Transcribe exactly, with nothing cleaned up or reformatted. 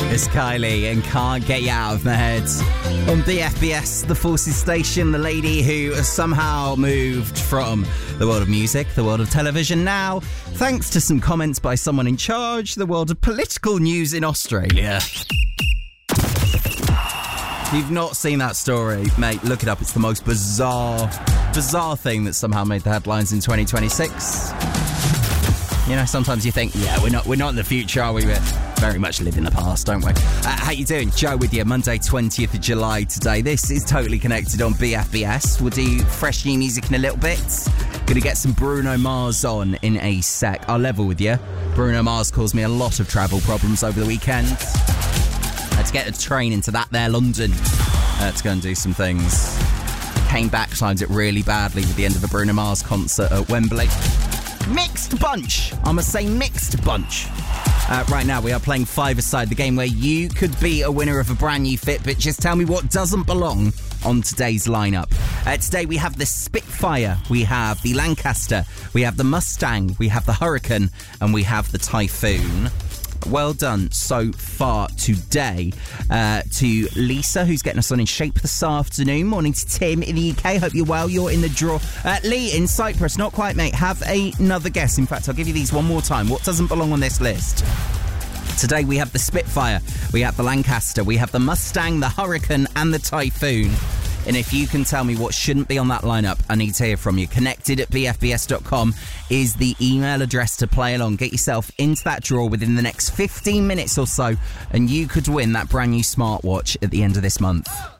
It's Kylie and Can't Get You Out of My Head. On B F B S, the Forces Station, the lady who has somehow moved from the world of music, the world of television now, thanks to some comments by someone in charge, the world of political news in Australia. If you've not seen that story, mate, look it up. It's the most bizarre, bizarre thing that somehow made the headlines in twenty twenty-six. You know, sometimes you think, yeah, we're not we're not in the future, are we? We're very much live in the past, don't we? Uh, how you doing? Joe with you, Monday twentieth of July today. This is Totally Connected on B F B S. We'll do fresh new music in a little bit. Gonna get some Bruno Mars on in a sec. I'll level with you. Bruno Mars caused me a lot of travel problems over the weekend. Had to get a train into that there London uh, to go and do some things. Came back, timed it really badly with the end of a Bruno Mars concert at Wembley. Mixed bunch. I must say mixed bunch. Uh, right now we are playing Five-A-Side, the game where you could be a winner of a brand new Fitbit. Just tell me what doesn't belong on today's lineup. Uh, today we have the Spitfire, we have the Lancaster, we have the Mustang, we have the Hurricane, and we have the Typhoon. Well done so far today uh, to Lisa, who's getting us on in shape this afternoon. Morning to Tim in the U K. Hope you're well. You're in the draw. Uh, Lee in Cyprus. Not quite, mate. Have a, another guess. In fact, I'll give you these one more time. What doesn't belong on this list? Today we have the Spitfire, we have the Lancaster, we have the Mustang, the Hurricane, and the Typhoon. And if you can tell me what shouldn't be on that lineup, I need to hear from you. Connected at b f b s dot com is the email address to play along. Get yourself into that draw within the next fifteen minutes or so, and you could win that brand new smartwatch at the end of this month.